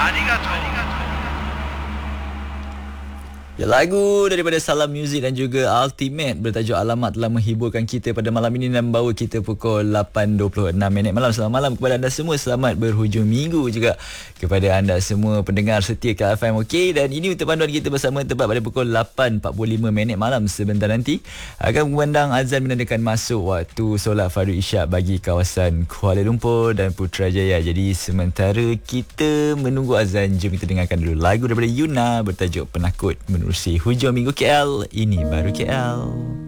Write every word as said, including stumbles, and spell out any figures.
Ya, lagu daripada Salam Music dan juga Ultimate bertajuk Alamat telah menghiburkan kita pada malam ini dan membawa kita pukul lapan dua puluh enam minit malam. Selamat malam kepada anda semua. Selamat berhujung minggu juga kepada anda semua pendengar setia K F M. Okey, dan ini untuk panduan kita bersama tepat pada pukul lapan empat puluh lima minit malam. Sebentar nanti akan memandang azan menandakan masuk waktu solat fardu isyak bagi kawasan Kuala Lumpur dan Putrajaya. Jadi sementara kita menunggu azan, jom kita dengarkan dulu lagu daripada Yuna bertajuk Penakut menerusi hujung minggu K L. Ini baru K L.